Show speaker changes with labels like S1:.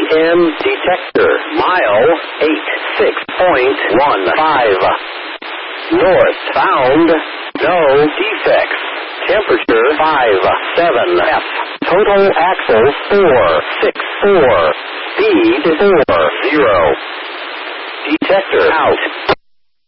S1: EM detector. Mile 86.15. North bound. No defects. Temperature 57F. Total axle 464. Speed 40. Detector out.